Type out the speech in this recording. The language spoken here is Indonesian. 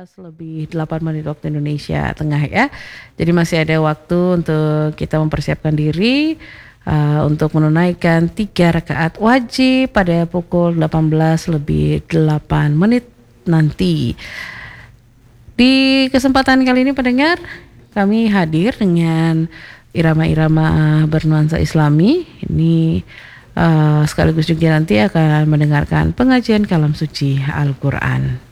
lebih 8 menit waktu Indonesia Tengah ya. Jadi masih ada waktu untuk kita mempersiapkan diri untuk menunaikan 3 rakaat wajib pada pukul 18 lebih 8 menit nanti. Di kesempatan kali ini pendengar, kami hadir dengan irama-irama bernuansa Islami. Ini sekaligus juga nanti akan mendengarkan pengajian kalam suci Al-Quran.